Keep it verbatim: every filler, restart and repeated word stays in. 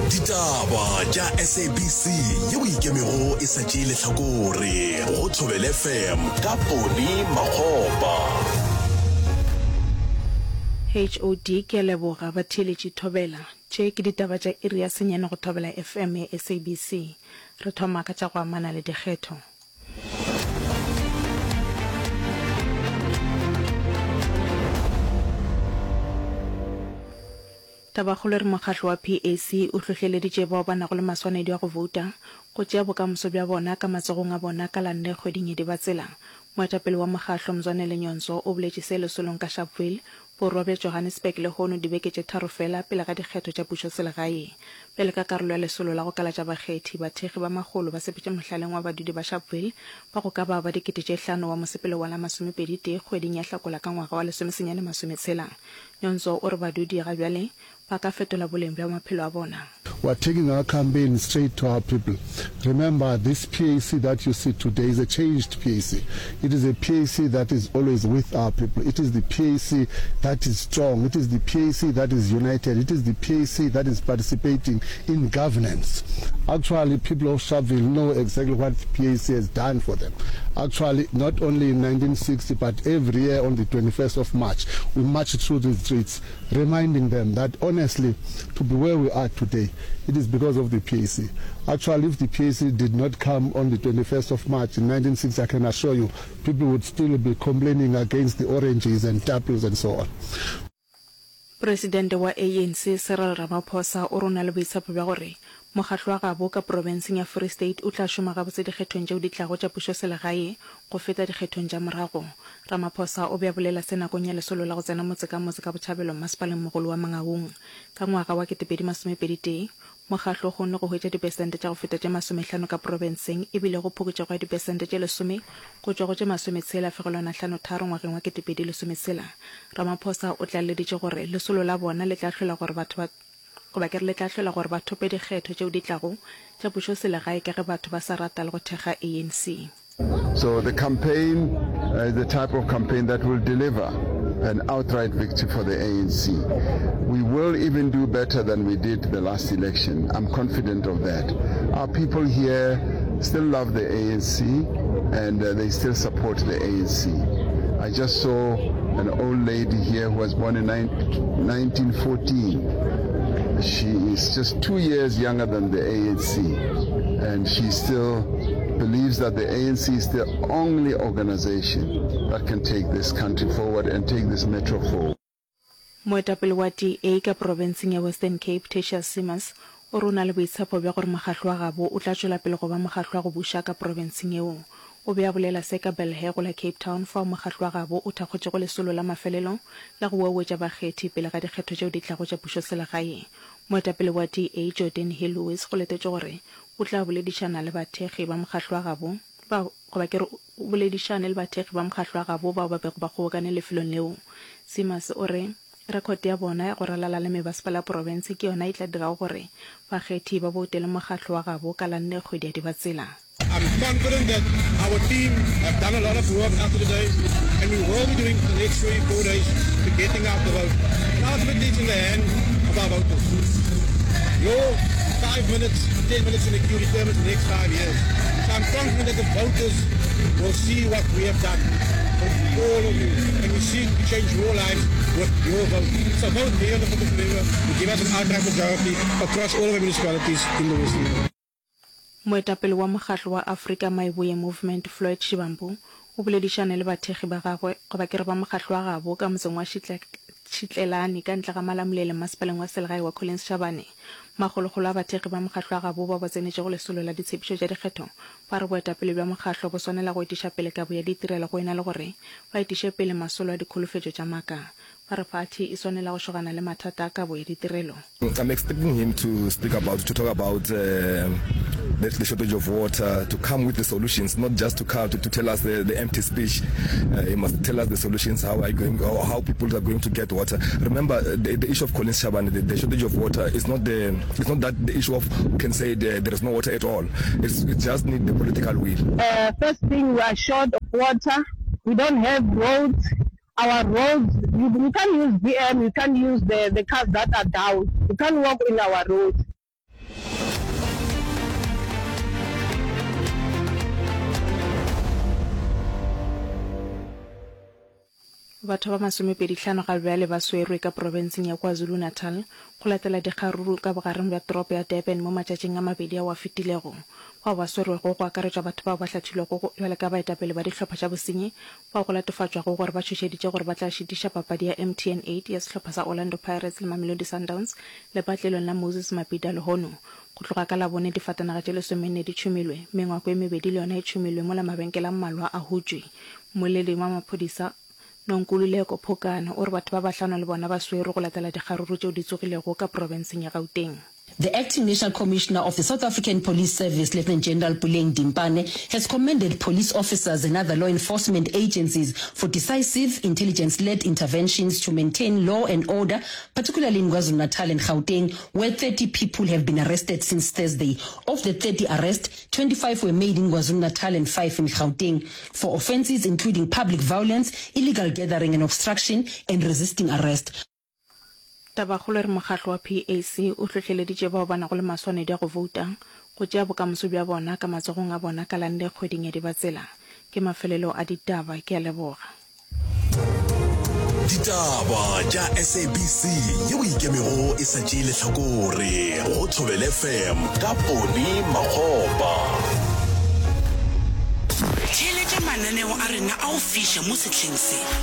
Ditaba tša S A B C yeo ikemego e sa tšeele hlakore go Thobela F M ka Poni Makgopa. H O D ke leboga ba theletše Thobela tše ke ditaba tša iri ya senyane go Thobela F M ya S A B C. Re thoma ka tša go amana le dikgetho. Tabagolo re mokgatlo wa P A C o tlhohleleditše bao ba nago le maswanedi a go vouta go tšea bokamoso bja bona ka matsogong a bona ka la nne kgweding e di ba tsela. Moetapele wa mokgatlo Mzwanele Nyonso o boletše se lesolong ka Sharpeville borwa bja Johannesburg le gono dibeke tše tharo fela pele ga dikgetho tša pušo selegae. Pele ka karolo ya lesolo la go kala tša bakgethi bathegi ba magolo ba sepetše mohlaleng wa badudi ba Sharpeville ba go ka ba ba dikete tše hlano wa mosepele wa la masomepedi tee kgweding ya Hlakola ka ngwaga wa lesomesenyane masometshela. Nyonso o re badudi ga bjale ba ka fetola boleng bja maphelo a bona. We're taking our campaign straight to our people. Remember, this P A C that you see today is a changed P A C. It is a P A C that is always with our people. It is the P A C that is strong. It is the P A C that is united. It is the P A C that is participating in governance. Actually, people of Sharpeville know exactly what the P A C has done for them. Actually, not only in nineteen sixty, but every year on the twenty-first of March, we march through the streets, reminding them that honestly, to be where we are today, it is because of the P A C. Actually, if the P A C did not come on the twenty-first of March in nineteen sixty, I can assure you, people would still be complaining against the oranges and apples and so on. President wa A N C Cyril Ramaphosa o rona le boitshepo bja gore mokgatlo wa gabo ka provinceng ya Free State o tla šoma gabotse dikgethong tšeo di tlago tša pušo selegae go feta dikgethong tša morago. Ramaphosa o bea bolela se nakong ya lesolo la go tsena motse ka motse ka botšhabelo masepaleng mogolo wa Mangaung ka ngwaga wa ketepedi masomepedi tee. Mokgatlo go nne go hwetša dipesente tša go feta tše masomehlano ka provinceng ebile go phokotšego ya dipesente tše lesome go tšwa go tše masometshela fegelwana hlano tharo ngwageng wa ketepedi lesometshela. Ramaphosa o tlaleditše gore lesolo la bona le tla hlola gore batho ba go ba ke re le tla hlola gore ba thope dikgetho tšeo di tlago tša pušo selegae ka ge batho ba sa rata le go thekga A N C. So the campaign is uh, the type of campaign that will deliver an outright victory for the A N C. We will even do better than we did the last election. I'm confident of that. Our people here still love the A N C and uh, they still support the A N C. I just saw an old lady here who was born in nineteen fourteen. She is just two years younger than the A N C and she still believes that the A N C is the only organization that can take this country forward and take this metro forward. Moetapele wa D A ka provinceng ya Western Cape Tertius Simmons o rona le boitshepo bja gore mokgatlo wa gabo o tla tšwela pele go ba mokgatlo wa go buša ka provinceng eo. O bea bolela se ka Belhego la Cape Town fa mokgatlo wa gabo o thakgotše go lesolo la mafelelo la go wewetša bakgethi pele ga dikgetho tšeo di tlago tša pušo selegae. Moetapele wa D A Jordan Hill Lewis go letetše gore o tla boledišana le bathegi ba mokgatlo wa gabo ba go ba ke re o boledišane le bathegi ba mokgatlo wa gabo bao ba bego ba kgobokane lefelong leo. Simmons o re rekhoto ya bona ya go ralala le mebasepala province ke yona e tla dirago gore bakgethi ba boutele mokgatlo wa gabo ka la nne kgwedi ya di ba tsela. I'm confident that our team have done a lot of work after today and we will be doing the next three, four days to getting out the vote. Now it's in the hand of our voters. Your five minutes, ten minutes in the queue determines the next five years. So I'm confident that the voters will see what we have done for all of you and we seek to change your lives with your vote. So vote here on the fifth of November to give us an outright majority across all of the municipalities in the Western Cape. Moetapele wa mokgatlo wa Africa Maibuye Movement Floyd Shivambu o boledišane le bathegi ba gagwe go ba ke re ba mokgatlo wa gabo ka motseng wa Shitlelane ka ntle ga Malamolele masepaleng wa selegae wa Collins Shabane. Magologolo a bathegi ba mokgatlo wa gabo ba ba tsenetše go lesolo la ditshepišo tša dikgetho ba re boetapele bja mokgatlo bo swanela go etiša pele kabo ya ditirelo go ena le gore ba etiše pele masolo a dikholofetšo tša maaka. I'm expecting him to speak about, to talk about uh, the, the shortage of water, to come with the solutions, not just to come to, to tell us the, the empty speech. Uh, he must tell us the solutions, how are going, or how people are going to get water. Remember, the, the issue of Collins Shabane, the, the shortage of water is not the, it's not that the issue of who can say the, there is no water at all. It's, it just need the political will. Uh, first thing, we are short of water. We don't have roads. Our roads, you, you can't use B M, you can't use the, the cars that are down. You can't walk in our roads. batho ba masomepedi tlhano ga bjale ba swerwe ka provinseng ya KwaZulu-Natal go latela dikgaruru ka bogareng bja toropo ya Durban mo matšatšing a mabedi a wa fetilego. Bao ba swerwego go akaretšwa batho bao ba hlathilwego jwale ka baetapele ba dihlopha tša bosenyi bao go latofatšwago gore ba tšhošeditše gore ba tla šitiša papadi ya M T N eight ya sehlopha sa Orlando Pirates le Mamelodi Sundowns le patlelong la Moses Mabhida Lehono. Go tloga ka labone difatanaga tše lesomenne di tšhomilwe, mengwako e mebedi le yona e tšhomilwe mo la mabenkele a mmalwa a hutswe. Moleleng wa maphodisa Nonkululeko Phokana o re batho ba bahlano le bona ba swerwe go latela dikgaruru tšeo di tsogilego ka provinseng ya Gauteng. The Acting National Commissioner of the South African Police Service, Lieutenant General Puleng Dimpane, has commended police officers and other law enforcement agencies for decisive, intelligence-led interventions to maintain law and order, particularly in KwaZulu-Natal and Gauteng, where thirty people have been arrested since Thursday. Of the thirty arrests, twenty-five were made in KwaZulu-Natal and five in Gauteng for offences including public violence, illegal gathering and obstruction, and resisting arrest. Tabagolo re mokgatlo wa P A C o tlhotlheleditše bao ba nago le maswanedi a go vouta go tšea bokamoso bja bona ka matsogong a bona ka lande kgweding ya dibatsela. Ke mafelelo a ditaba, ke a leboga. Ditaba tša S A B C yeo ikemego e sa tšee lehlakore go Thobela F M ka Poni Makgopa. Tšhelete mananeo a rena a o fiša mo setlheng se.